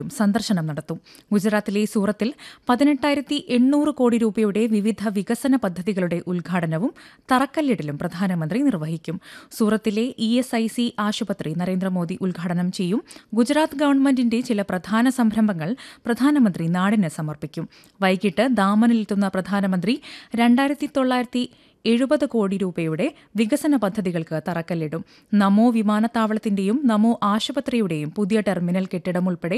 സന്ദർശനം നടത്തും. ഗുജറാത്തിലെ സൂറത്തിൽ 18,800 കോടി രൂപയുടെ വിവിധ വികസന പദ്ധതികളുടെ ഉദ്ഘാടനവും തറക്കല്ലിടലും പ്രധാനമന്ത്രി നിർവഹിക്കും. സൂറത്തിലെ ESIC ആശുപത്രി നരേന്ദ്രമോദി ഉദ്ഘാടനം ചെയ്യും. ഗുജറാത്ത് ഗവൺമെന്റിന്റെ ചില പ്രധാന സംരംഭങ്ങൾ പ്രധാനമന്ത്രി നാടിന് സമർപ്പിക്കും. വൈകിട്ട് ദാമനിലെത്തുന്ന പ്രധാനമന്ത്രി 2,970 കോടി രൂപയുടെ വികസന പദ്ധതികൾക്ക് തറക്കല്ലിടും. നമോ വിമാനത്താവളത്തിന്റെയും നമോ ആശുപത്രിയുടെയും പുതിയ ടെർമിനൽ കെട്ടിടം ഉൾപ്പെടെ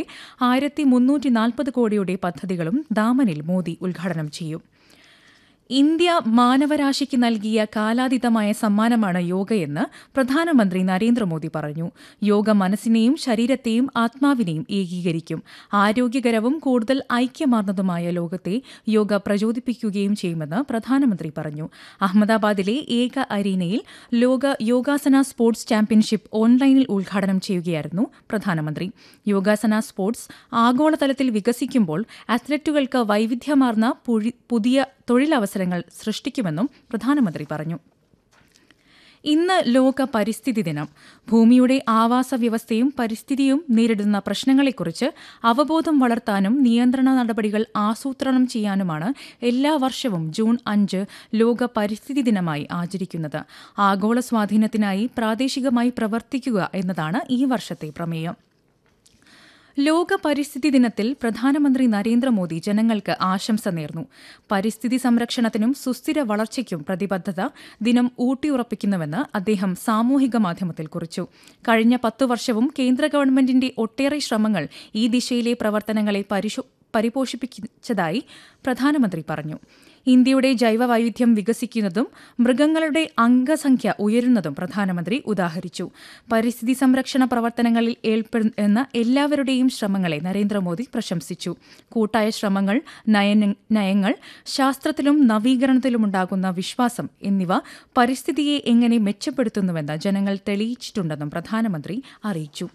1,340 കോടിയുടെ പദ്ധതികളും ദാമനിൽ മോദി ഉദ്ഘാടനം ചെയ്യും. ഇന്ത്യ മാനവരാശിക്ക് നൽകിയ കാലാതീതമായ സമ്മാനമാണ് യോഗയെന്ന് പ്രധാനമന്ത്രി നരേന്ദ്രമോദി പറഞ്ഞു. യോഗ മനസ്സിനെയും ശരീരത്തെയും ആത്മാവിനെയും ഏകീകരിക്കും. ആരോഗ്യകരവും കൂടുതൽ ഐക്യമാർന്നതുമായ ലോകത്തെ യോഗ പ്രചോദിപ്പിക്കുകയും ചെയ്യുമെന്ന് പ്രധാനമന്ത്രി പറഞ്ഞു. അഹമ്മദാബാദിലെ ഏക അരീനയിൽ ലോക യോഗാസന സ്പോർട്സ് ചാമ്പ്യൻഷിപ്പ് ഓൺലൈനിൽ ഉദ്ഘാടനം ചെയ്യുകയായിരുന്നു പ്രധാനമന്ത്രി. യോഗാസന സ്പോർട്സ് ആഗോളതലത്തിൽ വികസിക്കുമ്പോൾ അത്ലറ്റുകൾക്ക് വൈവിധ്യമാർന്ന പുതിയ തൊഴിലവസരങ്ങൾ സൃഷ്ടിക്കുമെന്നും പ്രധാനമന്ത്രി പറഞ്ഞു. ഇന്ന് ലോക പരിസ്ഥിതി ദിനം. ഭൂമിയുടെ ആവാസ വ്യവസ്ഥയും പരിസ്ഥിതിയും നേരിടുന്ന പ്രശ്നങ്ങളെക്കുറിച്ച് അവബോധം വളർത്താനും നിയന്ത്രണ നടപടികൾ ആസൂത്രണം ചെയ്യാനുമാണ് എല്ലാ വർഷവും ജൂൺ 5 ലോക പരിസ്ഥിതി ദിനമായി ആചരിക്കുന്നത്. ആഗോള സ്വാധീനത്തിനായി പ്രാദേശികമായി പ്രവർത്തിക്കുക എന്നതാണ് ഈ വർഷത്തെ പ്രമേയം. ലോക പരിസ്ഥിതി ദിനത്തിൽ പ്രധാനമന്ത്രി നരേന്ദ്രമോദി ജനങ്ങൾക്ക് ആശംസ നേർന്നു. പരിസ്ഥിതി സംരക്ഷണത്തിനും സുസ്ഥിര വളർച്ചയ്ക്കും പ്രതിബദ്ധത ദിനം ഊട്ടിയുറപ്പിക്കുന്നുവെന്ന് അദ്ദേഹം സാമൂഹിക മാധ്യമത്തിൽ കുറിച്ചു. കഴിഞ്ഞ 10 വർഷവും കേന്ദ്ര ഗവൺമെന്റിന്റെ ഒട്ടേറെ ശ്രമങ്ങൾ ഈ ദിശയിലെ പ്രവർത്തനങ്ങളെ പരിപോഷിപ്പിച്ചതായി പ്രധാനമന്ത്രി പറഞ്ഞു. ഇന്ത്യയുടെ ജൈവവൈവിധ്യം വികസിക്കുന്നതും മൃഗങ്ങളുടെ അംഗസംഖ്യ ഉയരുന്നതും പ്രധാനമന്ത്രി ഉദാഹരിച്ചു. പരിസ്ഥിതി സംരക്ഷണ പ്രവർത്തനങ്ങളിൽ ഏർപ്പെടുന്ന എല്ലാവരുടെയും ശ്രമങ്ങളെ നരേന്ദ്രമോദി പ്രശംസിച്ചു. കൂട്ടായ ശ്രമങ്ങൾ, നയങ്ങൾ, ശാസ്ത്രത്തിലും നവീകരണത്തിലുമുണ്ടാകുന്ന വിശ്വാസം എന്നിവ പരിസ്ഥിതിയെ എങ്ങനെ മെച്ചപ്പെടുത്തുന്നുവെന്ന് ജനങ്ങൾ തെളിയിച്ചിട്ടുണ്ടെന്നും പ്രധാനമന്ത്രി അറിയിച്ചു.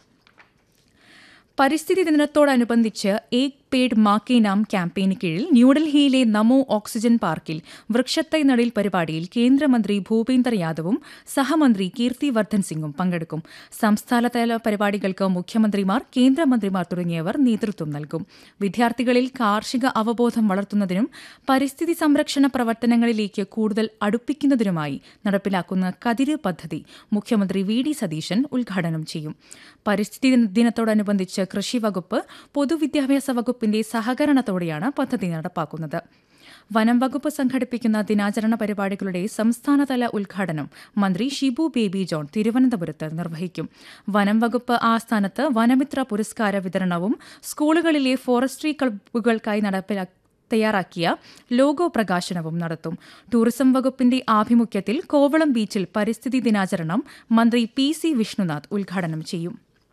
പരിസ്ഥിതി ദിനത്തോടനുബന്ധിച്ച് ഏക് പേഡ് മാ കെ നാം ക്യാമ്പയിന് കീഴിൽ ന്യൂഡൽഹിയിലെ നമോ ഓക്സിജൻ പാർക്കിൽ വൃക്ഷത്തൈ നടീൽ പരിപാടിയിൽ കേന്ദ്രമന്ത്രി ഭൂപേന്ദർ യാദവും സഹമന്ത്രി കീർത്തി വർദ്ധൻ സിംഗും പങ്കെടുക്കും. സംസ്ഥാനതല പരിപാടികൾക്ക് മുഖ്യമന്ത്രിമാർ, കേന്ദ്രമന്ത്രിമാർ തുടങ്ങിയവർ നേതൃത്വം നൽകും. വിദ്യാർത്ഥികളിൽ കാർഷിക അവബോധം വളർത്തുന്നതിനും പരിസ്ഥിതി സംരക്ഷണ പ്രവർത്തനങ്ങളിലേക്ക് കൂടുതൽ അടുപ്പിക്കുന്നതിനുമായി നടപ്പിലാക്കുന്ന കതിര് പദ്ധതി മുഖ്യമന്ത്രി VD സതീശൻ ഉദ്ഘാടനം ചെയ്യും. പരിസ്ഥിതി ദിനത്തോടനുബന്ധിച്ച് കൃഷി വകുപ്പ്, പൊതുവിദ്യാഭ്യാസ വകുപ്പിന്റെ സഹകരണത്തോടെയാണ് പദ്ധതി നടപ്പാക്കുന്നത്. വനം വകുപ്പ് സംഘടിപ്പിക്കുന്ന ദിനാചരണ പരിപാടികളുടെ സംസ്ഥാനതല ഉദ്ഘാടനം മന്ത്രി ഷിബു ബേബി ജോൺ തിരുവനന്തപുരത്ത് നിർവഹിക്കും. വനം വകുപ്പ് ആസ്ഥാനത്ത് വനമിത്ര പുരസ്കാര വിതരണവും സ്കൂളുകളിലെ ഫോറസ്ട്രി ക്ലബ്ബുകൾക്കായി തയ്യാറാക്കിയ ലോഗോ പ്രകാശനവും നടത്തും. ടൂറിസം വകുപ്പിന്റെ ആഭിമുഖ്യത്തിൽ കോവളം ബീച്ചിൽ പരിസ്ഥിതി ദിനാചരണം മന്ത്രി PC വിഷ്ണുനാഥ് ഉദ്ഘാടനം ചെയ്യും.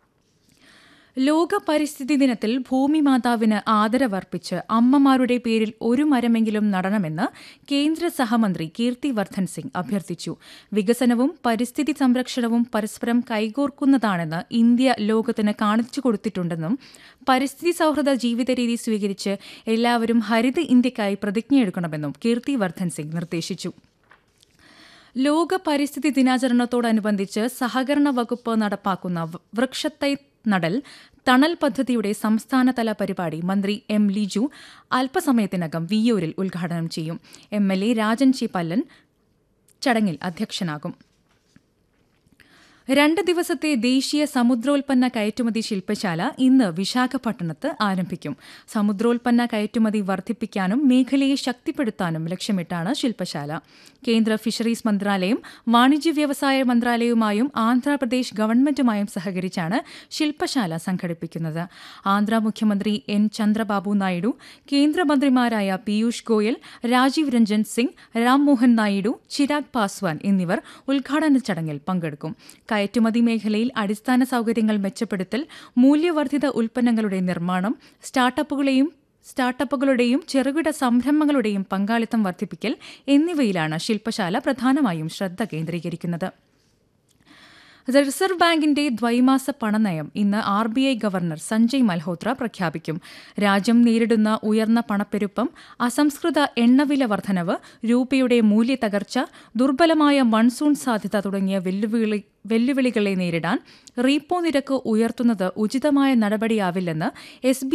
ലോക പരിസ്ഥിതി ദിനത്തിൽ ഭൂമി മാതാവിന് ആദരവർപ്പിച്ച് അമ്മമാരുടെ പേരിൽ ഒരു മരമെങ്കിലും നടണമെന്ന് കേന്ദ്ര സഹമന്ത്രി കീർത്തി വർദ്ധൻ സിംഗ് അഭ്യർത്ഥിച്ചു. വികസനവും പരിസ്ഥിതി സംരക്ഷണവും പരസ്പരം കൈകോർക്കുന്നതാണെന്ന് ഇന്ത്യ ലോകത്തിന് കാണിച്ചു കൊടുത്തിട്ടുണ്ടെന്നും പരിസ്ഥിതി സൌഹൃദ ജീവിതരീതി സ്വീകരിച്ച് എല്ലാവരും ഹരിത ഇന്ത്യയ്ക്കായി പ്രതിജ്ഞയെടുക്കണമെന്നും കീർത്തി വർദ്ധൻ സിംഗ് നിർദ്ദേശിച്ചു. ലോക പരിസ്ഥിതി ദിനാചരണത്തോടനുബന്ധിച്ച് സഹകരണ വകുപ്പ് നടപ്പാക്കുന്ന വൃക്ഷത്തൈ നടൽ തണൽ പദ്ധതിയുടെ സംസ്ഥാനതല പരിപാടി മന്ത്രി M. ലിജു അല്പസമയത്തിനകം വിയ്യൂരിൽ ഉദ്ഘാടനം ചെയ്യും. MLA Rajan C. പല്ലൻ ചടങ്ങിൽ അധ്യക്ഷനാകും. 2 ദിവസത്തെ ദേശീയ സമുദ്രോൽപ്പന്ന കയറ്റുമതി ശില്പശാല ഇന്ന് വിശാഖപട്ടണത്ത് ആരംഭിക്കും. സമുദ്രോൽപ്പന്ന കയറ്റുമതി വർദ്ധിപ്പിക്കാനും മേഖലയെ ശക്തിപ്പെടുത്താനും ലക്ഷ്യമിട്ടാണ് ശില്പശാല. കേന്ദ്ര ഫിഷറീസ് മന്ത്രാലയം, വാണിജ്യ വ്യവസായ മന്ത്രാലയവുമായും ആന്ധ്രാപ്രദേശ് ഗവൺമെന്റുമായും സഹകരിച്ചാണ് ശില്പശാല സംഘടിപ്പിക്കുന്നത്. ആന്ധ്ര മുഖ്യമന്ത്രി N. ചന്ദ്രബാബു നായിഡു, കേന്ദ്രമന്ത്രിമാരായ പീയൂഷ് ഗോയൽ, രാജീവ് രഞ്ജൻ സിംഗ്, രാംമോഹൻ നായിഡു, ചിരാഗ് പാസ്വാൻ എന്നിവർ ഉദ്ഘാടന ചടങ്ങിൽ പങ്കെടുക്കും. കയറ്റുമതി മേഖലയിൽ അടിസ്ഥാന സൌകര്യങ്ങൾ മെച്ചപ്പെടുത്തൽ, മൂല്യവർദ്ധിത ഉൽപ്പന്നങ്ങളുടെ നിർമ്മാണം, സ്റ്റാർട്ടപ്പുകളുടെയും ചെറുകിട സംരംഭങ്ങളുടെയും പങ്കാളിത്തം വർദ്ധിപ്പിക്കൽ എന്നിവയിലാണ് ശില്പശാല പ്രധാനമായും ശ്രദ്ധ കേന്ദ്രീകരിക്കുന്നത്. റിസർവ് ബാങ്കിന്റെ ദ്വൈമാസ പണനയം ഇന്ന് RBI ഗവർണർ സഞ്ജയ് മൽഹോത്ര പ്രഖ്യാപിക്കും. രാജ്യം നേരിടുന്ന ഉയർന്ന പണപ്പെരുപ്പം, അസംസ്കൃത എണ്ണവില വർധനവ്, രൂപയുടെ മൂല്യത്തകർച്ച, ദുർബലമായ മൺസൂൺ സാധ്യത തുടങ്ങിയ വെല്ലുവിളികളെ നേരിടാൻ റീപ്പോ നിരക്ക് ഉയർത്തുന്നത് ഉചിതമായ നടപടിയാവില്ലെന്ന് SBI